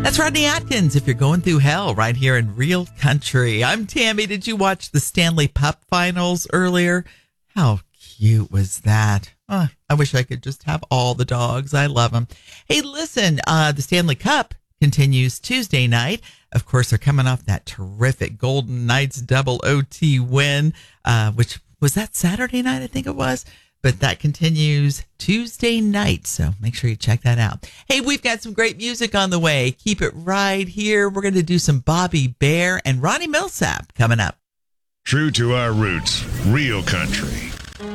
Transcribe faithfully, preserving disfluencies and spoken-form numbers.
That's Rodney Atkins, If You're Going Through Hell, right here in Real Country. I'm Tammy. Did you watch the Stanley Pup Finals earlier? How cute was that? Oh, I wish I could just have all the dogs. I love them. Hey, listen, uh, the Stanley Cup continues Tuesday night. Of course, they're coming off that terrific Golden Knights double O T win, uh, which was that Saturday night, I think it was. But that continues Tuesday night, so make sure you check that out. Hey, we've got some great music on the way. Keep it right here. We're going to do some Bobby Bare and Ronnie Millsap coming up. True to our roots, Real Country.